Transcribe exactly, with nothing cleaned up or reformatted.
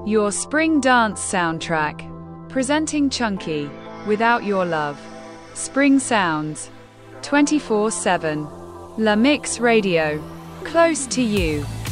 Your spring dance soundtrack. Presenting Chunky, Without Your Love. Spring Sounds. twenty-four seven. La Mix Radio. Close to you.